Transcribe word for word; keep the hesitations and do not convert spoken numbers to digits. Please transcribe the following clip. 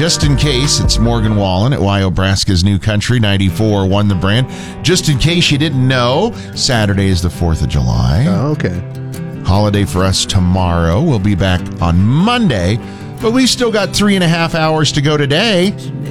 Just in case, it's Morgan Wallen at Wyobraska's New Country ninety-four won the brand. Just in case you didn't know, Saturday is the fourth of July. Oh, okay. Holiday for us tomorrow. We'll be back on Monday, but we still got three and a half hours to go today.